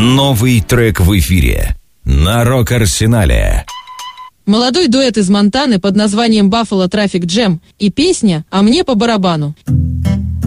Новый трек в эфире на Рок-Арсенале. Молодой дуэт из Монтаны под названием Buffalo Traffic Jam и песня «А мне по барабану».